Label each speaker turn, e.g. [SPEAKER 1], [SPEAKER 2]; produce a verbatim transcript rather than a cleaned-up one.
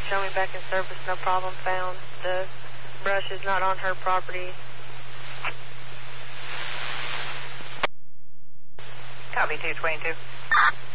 [SPEAKER 1] show me back in service, no problem found. The brush is not on her property.
[SPEAKER 2] Copy two twenty-two.